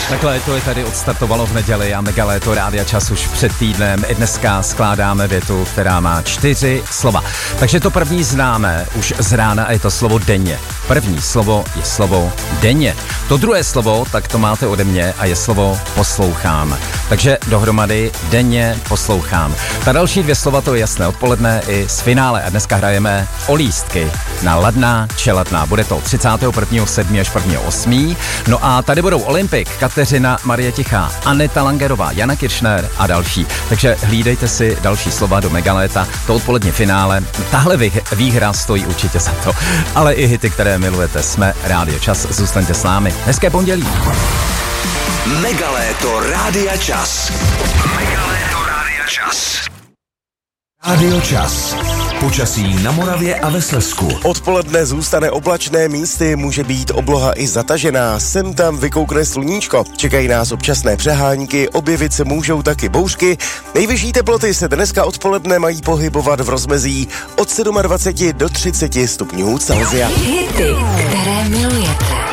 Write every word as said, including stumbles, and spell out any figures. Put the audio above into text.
Takhle to je tady odstartovalo v neděli a Mega Léto Rádia Čas už před týdnem. I dneska skládáme větu, která má čtyři slova. Takže to první známe už z rána a je to slovo denně. První slovo je slovo denně. To druhé slovo, tak to máte ode mě a je slovo poslouchám. Takže dohromady denně poslouchám. Ta další dvě slova, to je jasné, odpoledne i z finále a dneska hrajeme o lístky na Ladná Čeladná. Bude to třicátého prvního sedmého až prvního osmého No a tady budou Olympik, Kateřina, Marie Tichá, Aneta Langerová, Jana Kiršner a další. Takže hlídejte si další slova do Megaléta, to odpolední finále. Tahle výhra stojí určitě za to. Ale i hity, které milujete, jsme Rádio Čas, zůstaňte s námi. Hezké pondělí. Megaléto Rádia Čas. Megaléto Rádia Čas. Rádio Čas. Počasí na Moravě a ve Slezsku. Odpoledne zůstane oblačné, místy může být obloha i zatažená, sem tam vykoukne sluníčko. Čekají nás občasné přehánky, objevit se můžou taky bouřky. Nejvyšší teploty se dneska odpoledne mají pohybovat v rozmezí od dvacet sedm do třiceti stupňů Celsia. Hity, které milujete.